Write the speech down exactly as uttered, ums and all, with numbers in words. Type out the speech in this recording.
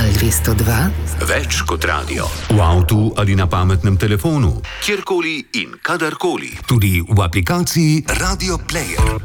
Val dvesto dva. Več kot radio. V avtu ali na pametnem telefonu. Kjerkoli in kadarkoli. Tudi v aplikaciji Radio Player.